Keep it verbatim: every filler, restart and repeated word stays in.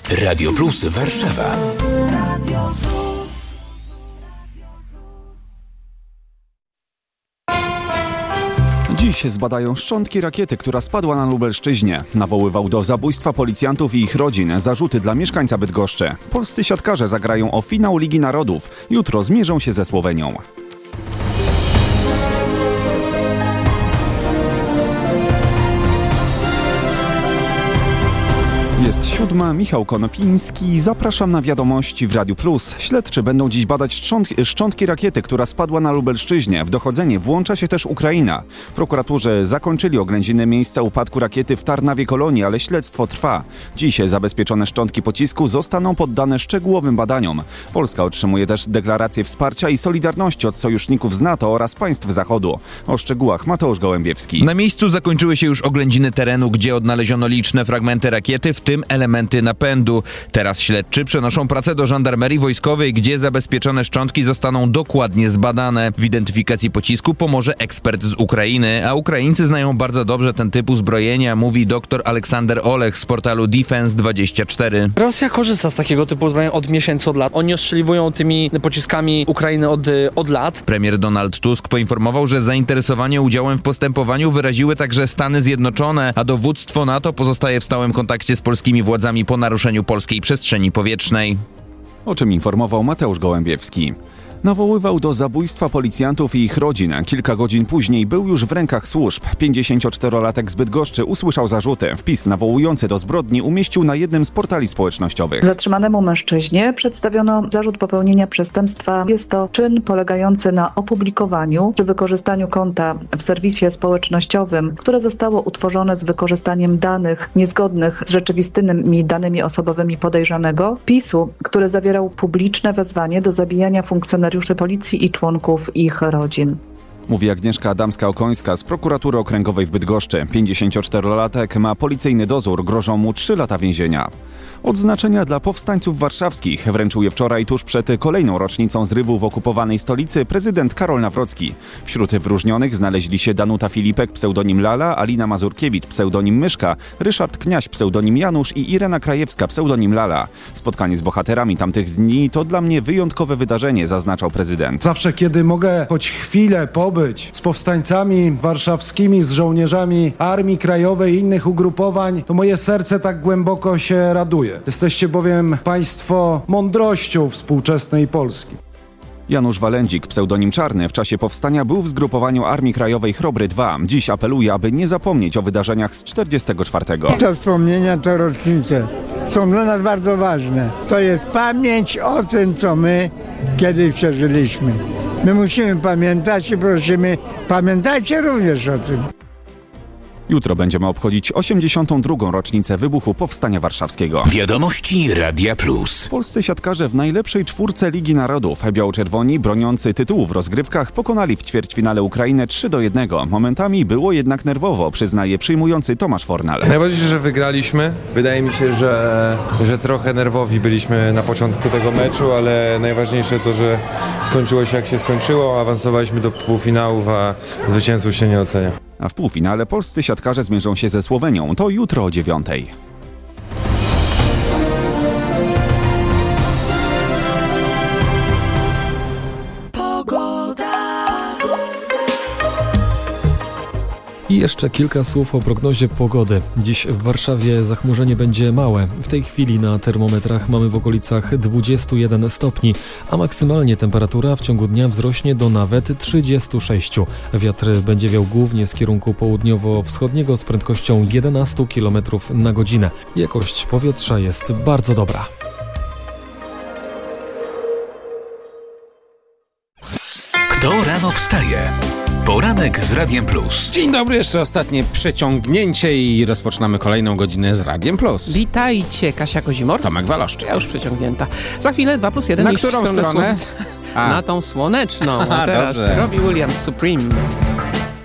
Radio Plus Warszawa. Radio Plus. Dziś zbadają szczątki rakiety, która spadła na Lubelszczyźnie. Nawoływał do zabójstwa policjantów i ich rodzin. Zarzuty dla mieszkańca Bydgoszczy. Polscy siatkarze zagrają o finał Ligi Narodów. Jutro zmierzą się ze Słowenią. Jest siódma, Michał Konopiński. Zapraszam na wiadomości w Radiu Plus. Śledczy będą dziś badać szczątki, szczątki rakiety, która spadła na Lubelszczyźnie. W dochodzenie włącza się też Ukraina. Prokuraturze zakończyli oględziny miejsca upadku rakiety w Tarnawie Kolonii, ale śledztwo trwa. Dziś zabezpieczone szczątki pocisku zostaną poddane szczegółowym badaniom. Polska otrzymuje też deklarację wsparcia i solidarności od sojuszników z NATO oraz państw Zachodu. O szczegółach Mateusz Gołębiewski. Na miejscu zakończyły się już oględziny terenu, gdzie odnaleziono liczne fragmenty rakiety, w tym elementy napędu. Teraz śledczy przenoszą pracę do żandarmerii wojskowej, gdzie zabezpieczone szczątki zostaną dokładnie zbadane. W identyfikacji pocisku pomoże ekspert z Ukrainy, a Ukraińcy znają bardzo dobrze ten typ uzbrojenia, mówi dr Aleksander Olech z portalu Defense dwadzieścia cztery. Rosja korzysta z takiego typu uzbrojenia od miesięcy, od lat. Oni ostrzeliwują tymi pociskami Ukrainy od, od lat. Premier Donald Tusk poinformował, że zainteresowanie udziałem w postępowaniu wyraziły także Stany Zjednoczone, a dowództwo NATO pozostaje w stałym kontakcie z polskimi władzami po naruszeniu polskiej przestrzeni powietrznej. O czym informował Mateusz Gołębiewski. Nawoływał do zabójstwa policjantów i ich rodzin. Kilka godzin później był już w rękach służb. pięćdziesięcioczterolatek z Bydgoszczy usłyszał zarzuty. Wpis nawołujący do zbrodni umieścił na jednym z portali społecznościowych. Zatrzymanemu mężczyźnie przedstawiono zarzut popełnienia przestępstwa. Jest to czyn polegający na opublikowaniu czy wykorzystaniu konta w serwisie społecznościowym, które zostało utworzone z wykorzystaniem danych niezgodnych z rzeczywistymi danymi osobowymi podejrzanego, wpisu, który zawierał publiczne wezwanie do zabijania funkcjonariuszy policji i członków ich rodzin. Mówi Agnieszka Adamska-Okońska z prokuratury okręgowej w Bydgoszczy. pięćdziesięcioczterolatek ma policyjny dozór, grożą mu trzy lata więzienia. Odznaczenia dla powstańców warszawskich wręczył je wczoraj tuż przed kolejną rocznicą zrywu w okupowanej stolicy prezydent Karol Nawrocki. Wśród wyróżnionych znaleźli się Danuta Filipek, pseudonim Lala, Alina Mazurkiewicz, pseudonim Myszka, Ryszard Kniaś, pseudonim Janusz i Irena Krajewska, pseudonim Lala. Spotkanie z bohaterami tamtych dni to dla mnie wyjątkowe wydarzenie, zaznaczał prezydent. Zawsze, kiedy mogę choć chwilę pobyć z powstańcami warszawskimi, z żołnierzami Armii Krajowej i innych ugrupowań, to moje serce tak głęboko się raduje. Jesteście bowiem państwo mądrością współczesnej Polski. Janusz Walędzik, pseudonim Czarny, w czasie powstania był w zgrupowaniu Armii Krajowej Chrobry dwa. Dziś apeluje, aby nie zapomnieć o wydarzeniach z czterdziestego czwartego. Te wspomnienia, te rocznice są dla nas bardzo ważne. To jest pamięć o tym, co my kiedyś przeżyliśmy. My musimy pamiętać i prosimy, pamiętajcie również o tym. Jutro będziemy obchodzić osiemdziesiątą drugą rocznicę wybuchu Powstania Warszawskiego. Wiadomości Radia Plus. Polscy siatkarze w najlepszej czwórce Ligi Narodów. Biało-czerwoni, broniący tytułu w rozgrywkach, pokonali w ćwierćfinale Ukrainę trzy do jednego. Momentami było jednak nerwowo, przyznaje przyjmujący Tomasz Fornal. Najważniejsze, że wygraliśmy. Wydaje mi się, że, że trochę nerwowi byliśmy na początku tego meczu, ale najważniejsze to, że skończyło się jak się skończyło. Awansowaliśmy do półfinałów, a zwycięstwo się nie ocenia. A w półfinale polscy siatkarze zmierzą się ze Słowenią. To jutro o dziewiątej. I jeszcze kilka słów o prognozie pogody. Dziś w Warszawie zachmurzenie będzie małe. W tej chwili na termometrach mamy w okolicach dwudziestu jeden stopni, a maksymalnie temperatura w ciągu dnia wzrośnie do nawet trzydziestu sześciu. Wiatr będzie wiał głównie z kierunku południowo-wschodniego z prędkością jedenaście kilometrów na godzinę. Jakość powietrza jest bardzo dobra. Kto rano wstaje? Poranek z Radiem Plus. Dzień dobry, jeszcze ostatnie przeciągnięcie i rozpoczynamy kolejną godzinę z Radiem Plus. Witajcie, Kasia Kozimor. Tomek Waloszczyk. Ja już przeciągnięta. Za chwilę dwa plus jeden. Na którą stronę? Na tą słoneczną. A, a teraz dobrze. Robbie Williams, Supreme.